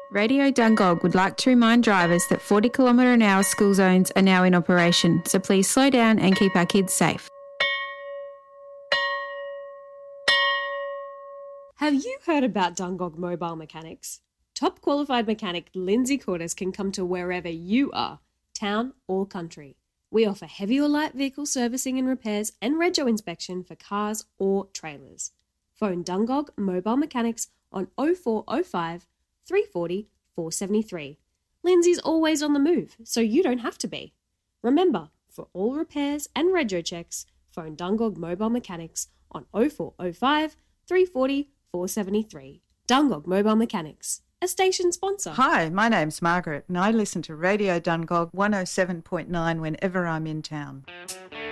Radio Dungog would like to remind drivers that 40 km/h school zones are now in operation, so please slow down and keep our kids safe. Have you heard about Dungog Mobile Mechanics? Top qualified mechanic Lindsay Cordes can come to wherever you are, town or country. We offer heavy or light vehicle servicing and repairs and rego inspection for cars or trailers. Phone Dungog Mobile Mechanics on 0405 340 473. Lindsay's always on the move, so you don't have to be. Remember, for all repairs and rego checks, phone Dungog Mobile Mechanics on 0405 340 473. Dungog Mobile Mechanics, a station sponsor. Hi, my name's Margaret and I listen to Radio Dungog 107.9 whenever I'm in town.